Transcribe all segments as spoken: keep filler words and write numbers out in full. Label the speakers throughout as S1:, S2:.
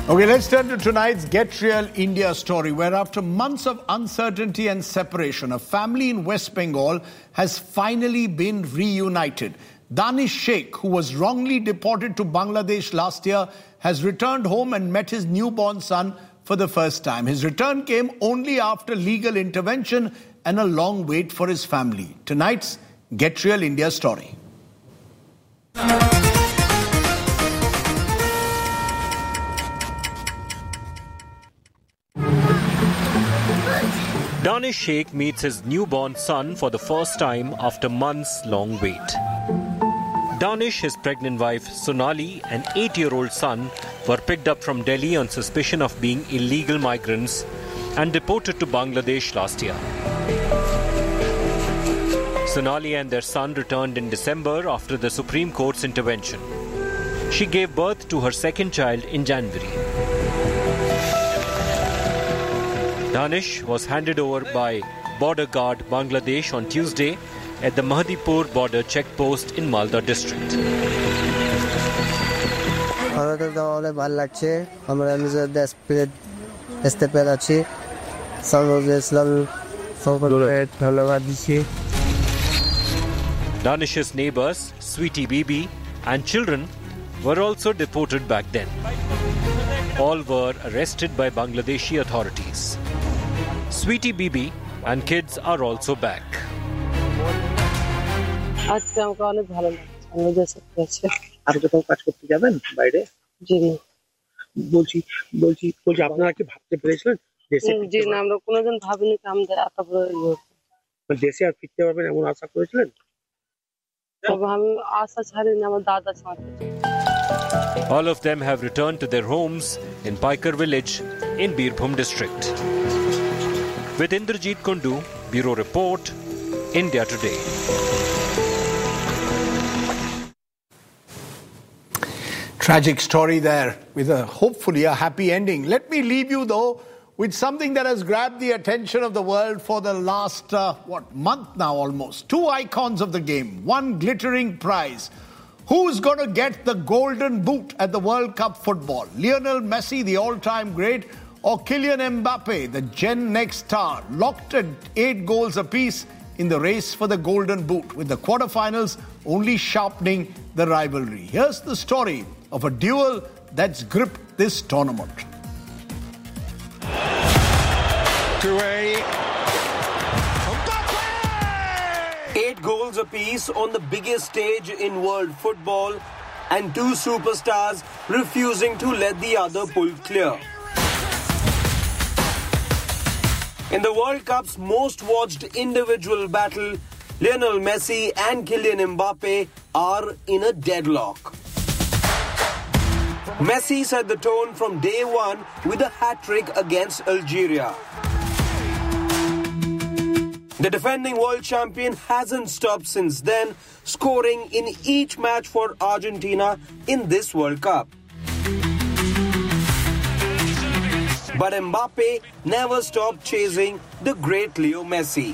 S1: Okay, let's turn to tonight's Get Real India story, where after months of uncertainty and separation, a family in West Bengal has finally been reunited. Danish Sheikh, who was wrongly deported to Bangladesh last year, has returned home and met his newborn son for the first time. His return came only after legal intervention and a long wait for his family. Tonight's Get Real India story.
S2: Danish Sheikh meets his newborn son for the first time after months' long wait. Danish, his pregnant wife Sonali, and eight-year-old son were picked up from Delhi on suspicion of being illegal migrants and deported to Bangladesh last year. Sonali and their son returned in December after the Supreme Court's intervention. She gave birth to her second child in January. Danish was handed over by border guard Bangladesh on Tuesday at the Mahdipur border checkpost in Malda district. Danish's neighbors, Sweetie Bibi, and children were also deported back then. All were arrested by Bangladeshi authorities. Sweetie Bibi and kids are also back.
S3: আজকে আমাকে অনেক ভালো লাগছে আমি দেশে ফিরেছি আর কোথাও কাজ করতে যাবেন বাইরে জি বলছি বলছি বলছি আপনারা কি ভাবতে পেরেছিলেন দেশে জি না আমরা কোনোদিন ভাবিনি যে আমাদের এত বড় ইয়ে দেশে আর ফিরতে পারবেন এমন আশা করেছিলেন তবে আমি আশা ছাড়িনি আমার দাদা ছাড়তে
S2: All of them have returned to their homes in Paikar village in Birbhum district. With Indrajit Kundu, Bureau Report, India Today.
S1: Tragic story there with a hopefully a happy ending. Let me leave you though with something that has grabbed the attention of the world for the last, uh, what, month now almost. Two icons of the game, one glittering prize. Who's going to get the golden boot at the World Cup football? Lionel Messi, the all-time great, or Kylian Mbappe, the Gen Next star, locked at eight goals apiece in the race for the golden boot, with the quarterfinals only sharpening the rivalry. Here's the story of a duel that's gripped this tournament.
S4: Eight goals apiece on the biggest stage in world football, and two superstars refusing to let the other pull clear. In the World Cup's most watched individual battle, Lionel Messi and Kylian Mbappe are in a deadlock. Messi set the tone from day one with a hat-trick against Algeria. The defending world champion hasn't stopped since then, scoring in each match for Argentina in this World Cup. But Mbappe never stopped chasing the great Leo Messi.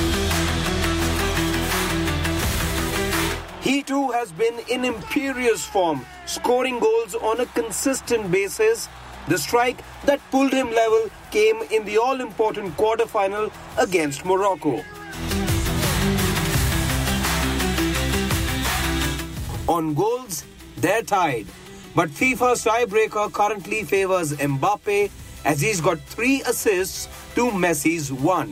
S4: He too has been in imperious form, scoring goals on a consistent basis. The strike that pulled him level came in the all-important quarter-final against Morocco. On goals, they're tied. But FIFA's tiebreaker currently favors Mbappe, as he's got three assists to Messi's one.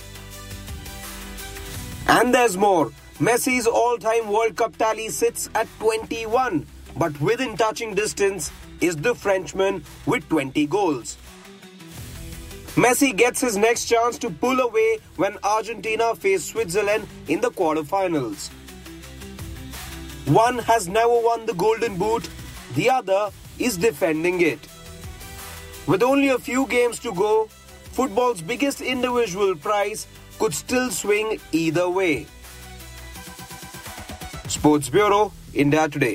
S4: And there's more. Messi's all-time World Cup tally sits at twenty-one, but within touching distance is the Frenchman with twenty goals. Messi gets his next chance to pull away when Argentina face Switzerland in the quarterfinals. One has never won the Golden Boot, the other is defending it. With only a few games to go, football's biggest individual prize could still swing either way. Sports Bureau, India Today.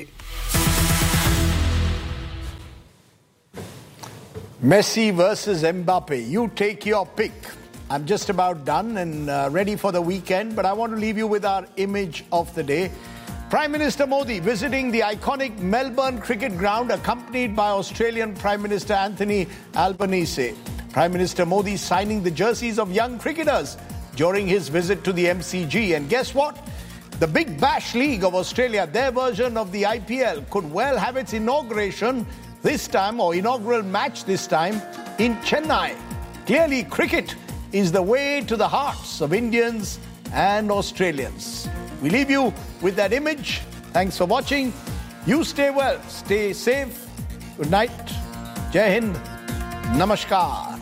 S1: Messi versus Mbappe. You take your pick. I'm just about done and uh, ready for the weekend, but I want to leave you with our image of the day. Prime Minister Modi visiting the iconic Melbourne cricket ground accompanied by Australian Prime Minister Anthony Albanese. Prime Minister Modi signing the jerseys of young cricketers during his visit to the M C G. And guess what? The Big Bash League of Australia, their version of the I P L, could well have its inauguration this time, or inaugural match this time, in Chennai. Clearly, cricket is the way to the hearts of Indians and Australians. We leave you with that image. Thanks for watching. You stay well, stay safe. Good night. Jai Hind. Namaskar.